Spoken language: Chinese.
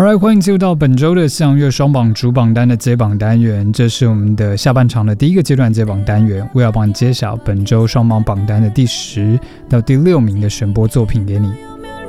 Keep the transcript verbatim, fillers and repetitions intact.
Alright， 欢迎进入到本周的西洋乐双榜主榜单的揭榜单元，这是我们的下半场的第一个阶段揭榜单元，我要帮你揭晓本周双榜榜单的第十到第六名的选播作品给你。